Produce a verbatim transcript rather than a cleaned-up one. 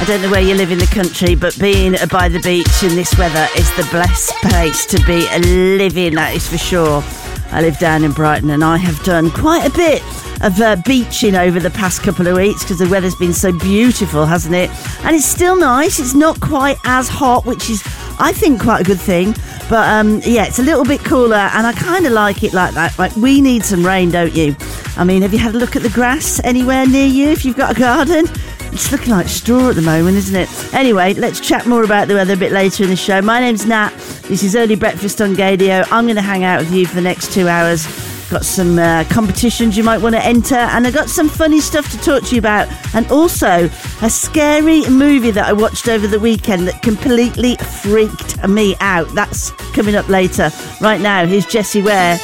I don't know where you live in the country, but being by the beach in this weather is the best place to be living, that is for sure. I live down in Brighton and I have done quite a bit of uh, beaching over the past couple of weeks because the weather's been so beautiful, hasn't it? And it's still nice. It's not quite as hot, which is, I think, quite a good thing. But um, yeah, it's a little bit cooler and I kind of like it like that. Like, we need some rain, don't you? I mean, have you had a look at the grass anywhere near you if you've got a garden? It's looking like straw at the moment, isn't it? Anyway, let's chat more about the weather a bit later in the show. My name's Nat. This is Early Breakfast on Gadio. I'm going to hang out with you for the next two hours. Got some uh, competitions you might want to enter, and I've got some funny stuff to talk to you about, and also a scary movie that I watched over the weekend that completely freaked me out. That's coming up later. Right now, here's Jessie Ware.